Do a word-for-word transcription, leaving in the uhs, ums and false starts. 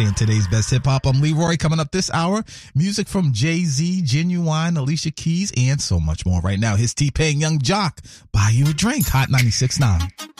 saying today's best hip hop. I'm Leroy. Coming up this hour, music from Jay-Z, Genuine, Alicia Keys, and so much more. Right now, his T-Pain, Young Jock. Buy you a drink. Hot ninety-six point nine.